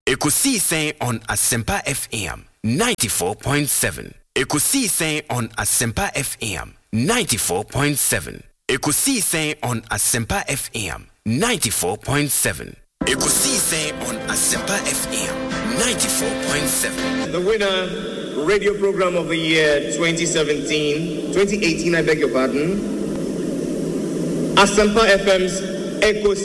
Ekosi say on Asempa FM 94.7. Ekosi say on Asempa FM 94.7. Ekosi say on Asempa FM 94.7. Ekosi say on Asempa FM 94.7. The winner radio program of the year 2018, I beg your pardon. Asempa FM's Ekosi